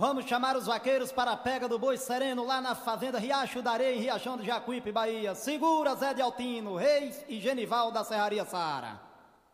Vamos chamar os vaqueiros para a pega do boi sereno lá na fazenda Riacho da Areia, em Riachão do Jacuípe, Bahia. Segura Zé de Altino, Reis e Genival da Serraria Saara.